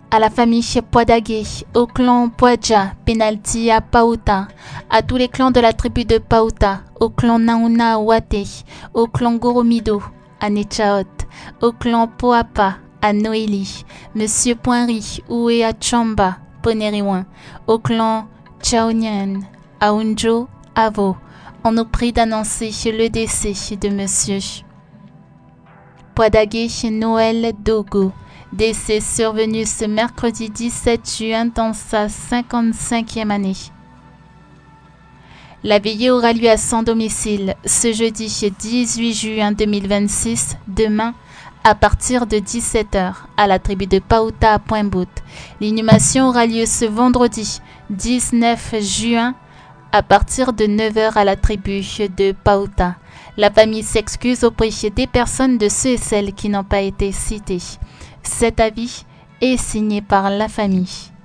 à la famille Poidagé, au clan Poadja, penalty à Pauta, à tous les clans de la tribu de Pauta, au clan Nauna Wate, au clan Goromido, à Nechaot, au clan Poapa, à Noélie, Monsieur Poinri, Oué à Chamba, Poneriwan, au clan Chaonian, à Unjo, Avo. On nous prie d'annoncer le décès de Monsieur Poidagé Noël Dogo. Décès survenu ce mercredi 17 juin dans sa 55e année. La veillée aura lieu à son domicile ce jeudi 18 juin 2026, demain, à partir de 17h, à la tribu de Pauta à Pointe-Bout. L'inhumation aura lieu ce vendredi 19 juin, à partir de 9h à la tribu de Pauta. La famille s'excuse auprès des personnes de ceux et celles qui n'ont pas été citées. Cet avis est signé par la famille.